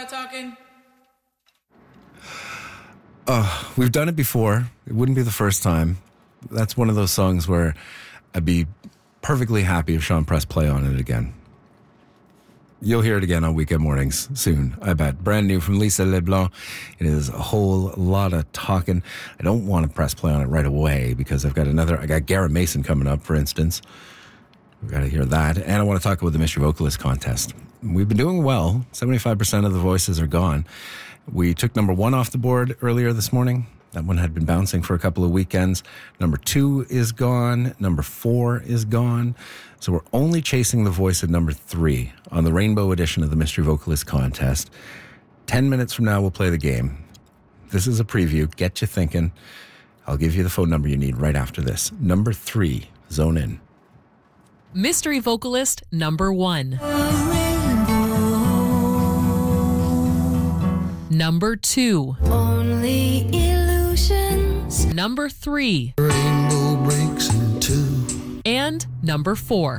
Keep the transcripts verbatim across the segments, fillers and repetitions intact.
lot of talking? Uh, we've done it before. It wouldn't be the first time. That's one of those songs where I'd be perfectly happy if Sean pressed play on it again. You'll hear it again on weekend mornings soon, I bet. Brand new from Lisa Leblanc. It is a whole lot of talking. I don't want to press play on it right away because I've got another, I got Garrett Mason coming up, for instance. We've got to hear that. And I want to talk about the Mystery Vocalist contest. We've been doing well. seventy-five percent of the voices are gone. We took number one off the board earlier this morning. That one had been bouncing for a couple of weekends. Number two is gone. Number four is gone. So we're only chasing the voice at number three on the Rainbow edition of the Mystery Vocalist contest. Ten minutes from now, we'll play the game. This is a preview. Get you thinking. I'll give you the phone number you need right after this. Number three, zone in. Mystery Vocalist number one. Number two. Only illusions. Number three. Rainbow breaks in two. And number four.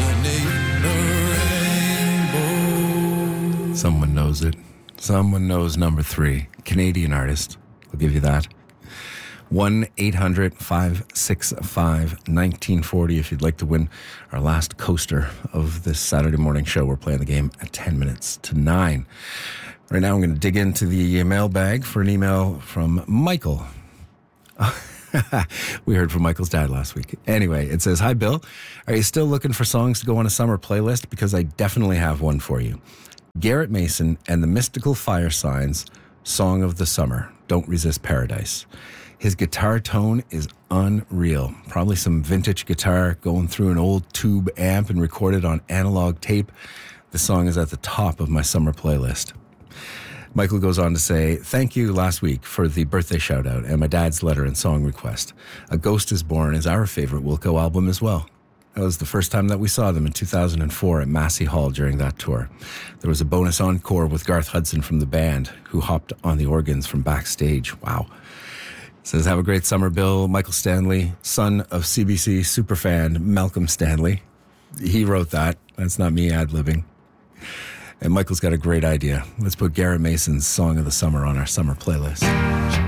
Someone knows it. Someone knows number three. Canadian artist. I'll give you that. one eight hundred five six five one nine four zero if you'd like to win our last coaster of this Saturday morning show. We're playing the game at ten minutes to nine. Right now I'm going to dig into the mailbag for an email from Michael. We heard from Michael's dad last week. Anyway, it says, "Hi, Bill. Are you still looking for songs to go on a summer playlist? Because I definitely have one for you. Garrett Mason and the Mystical Fire Signs, Song of the Summer, Don't Resist Paradise. His guitar tone is unreal. Probably some vintage guitar going through an old tube amp and recorded on analog tape. The song is at the top of my summer playlist." Michael goes on to say, "Thank you last week for the birthday shout out and my dad's letter and song request. A Ghost is Born is our favorite Wilco album as well. That was the first time that we saw them in two thousand four at Massey Hall during that tour. There was a bonus encore with Garth Hudson from the band, who hopped on the organs from backstage. Wow." Says, "Have a great summer, Bill. Michael Stanley, son of C B C superfan Malcolm Stanley." He wrote that. That's not me ad-libbing. And Michael's got a great idea. Let's put Garrett Mason's Song of the Summer on our summer playlist.